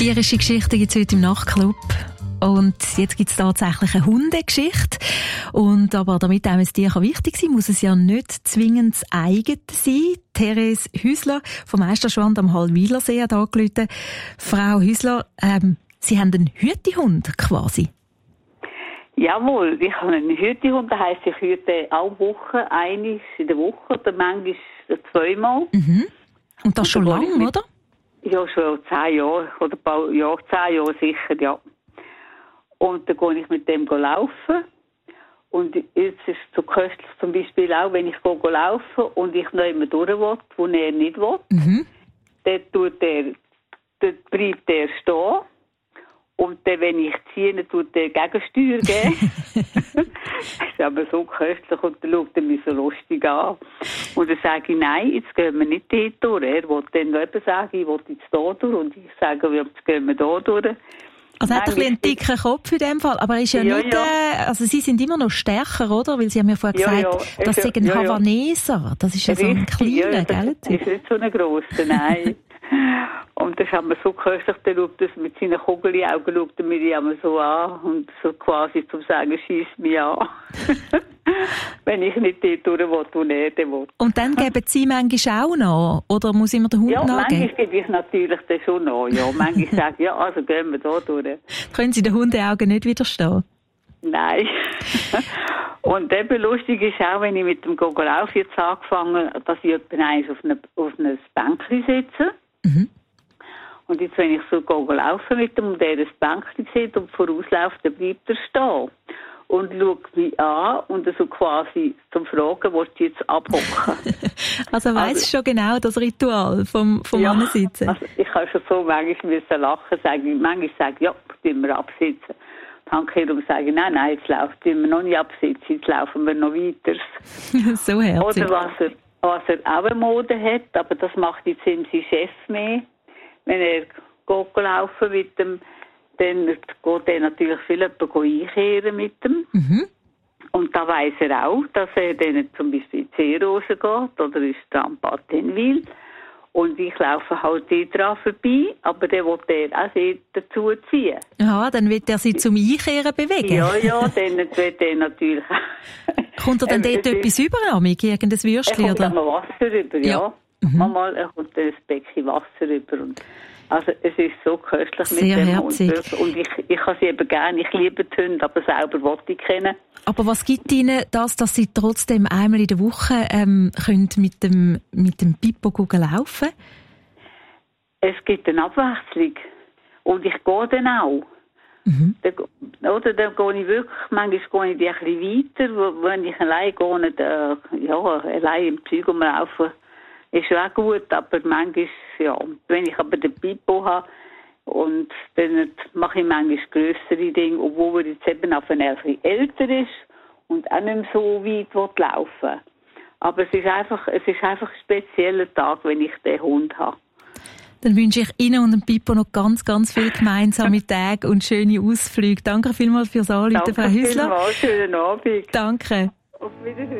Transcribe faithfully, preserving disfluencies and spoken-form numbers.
Tierische Geschichten gibt es heute im Nachtclub. Und jetzt gibt es tatsächlich eine Hundegeschichte. Und aber damit einem ein Tier wichtig sein kann, muss es ja nicht zwingend das eigene sein. Therese Hüsler vom Meisterschwand am Hallwilersee hat angerufen. Frau Hüsler, ähm, Sie haben einen Hütehund quasi. Jawohl, ich habe einen Hütehund, das heisst, ich hüte alle Wochen, einmal in der Woche oder manchmal zweimal. Mhm. Und das und schon lange, mit, oder? Ja, schon zehn Jahre, oder ein paar Jahre, zehn Jahre sicher, ja. Und dann gehe ich mit dem laufen. Und jetzt ist es so köstlich, zum Beispiel auch, wenn ich gehe laufen und ich noch immer durch will, wo er nicht will, mhm. dann, tut er, dann bleibt er stehen. Und dann, wenn ich ziehe, dann tut er Gegensteuer geben. Das ist aber so köstlich und dann schaut er mich so lustig an. Und dann sage ich, nein, jetzt gehen wir nicht dort durch. Er will dann noch eben sagen, ich will jetzt hier durch. Und ich sage, jetzt gehen wir hier durch. Also er hat ein bisschen einen dicken Kopf in dem Fall, aber er ist ja, ja nicht, ja. Äh, also Sie sind immer noch stärker, oder? Weil Sie haben ja vorher gesagt, ja, ja. das ist ein ja, Havaneser. Das ist ja so ein kleiner, ja, gell? Das ist nicht so ein grosser, nein. Und das hat mir so köstlich, der schaut das mit seinen Kugelaugen, schaut er mich immer so an und so quasi zum Sagen, schiesst mich an. Wenn ich nicht dort durch will, wo er den will. Und dann geben Sie manchmal auch noch? Oder muss immer der Hund ja, nachgeben? Ja, manchmal gebe ich natürlich den schon noch. Ja, manchmal sage ich, ja, also gehen wir da durch. Können Sie den Hundeaugen nicht widerstehen? Nein. Und eben lustig ist auch, wenn ich mit dem Gogolauf jetzt angefangen habe, dass ich etwa eins auf ein auf eine Bänkchen sitze. Mhm. Und jetzt, wenn ich so laufe mit dem und er ein Bänkchen sieht und vorausläuft, dann bleibt er stehen. Und schaut mich an und so quasi zum Fragen, willst du jetzt abhocken? Also er weiss also, schon genau das Ritual vom, vom ja, Ansitzen. Also ich habe schon so manchmal müssen lachen, sagen, manchmal sage ich, ja, tun wir absitzen. Handkehrum sage ich, nein, nein, jetzt laufen wir noch nicht absitzen, jetzt laufen wir noch weiter. So herzig. Oder was er, was er auch eine Mode hat, aber das macht jetzt sein Chef mehr. Wenn er geht laufen mit dem, dann geht er natürlich viel einkehren mit dem. Mhm. Und da weiss er auch, dass er dann zum Beispiel in Seerosen geht oder in Strandbad Tenwil. Und ich laufe halt dort dran vorbei, aber dann will er auch sehr dazu ziehen. Ja, dann wird er sie zum Einkehren bewegen. Ja, ja, dann wird er natürlich. Kommt er dann dort etwas über, Amig? Irgendein Würstchen? Er kommt oder? Wasser rüber, ja. ja. Mhm. Manchmal er kommt ein Becken Wasser rüber. Und also es ist so köstlich sehr mit dem herzig. Hund. Und ich, ich habe sie eben gerne, ich liebe die Hunde, aber selber wollte ich kennen. Aber was gibt Ihnen das, dass Sie trotzdem einmal in der Woche ähm, können mit dem mit dem Pippo laufen? Es gibt eine Abwechslung. Und ich gehe dann auch. Mhm. Dann, oder dann gehe ich wirklich, manchmal gehe ich ein bisschen weiter, wo, wenn ich allein gehe, nicht, äh, ja, allein im Zeug rumlaufen, ist ja auch gut, aber manchmal, ja, wenn ich aber den Pippo habe, und dann mache ich manchmal grössere Dinge, obwohl er jetzt eben auf ein bisschen älter ist und auch nicht mehr so weit laufen will. Aber es ist einfach, es ist einfach ein spezieller Tag, wenn ich den Hund habe. Dann wünsche ich Ihnen und dem Pippo noch ganz, ganz viel gemeinsame Tage und schöne Ausflüge. Danke vielmals fürs Anrufen, Frau Hüsler. Danke vielmals, schönen Abend. Danke. Auf Wiedersehen.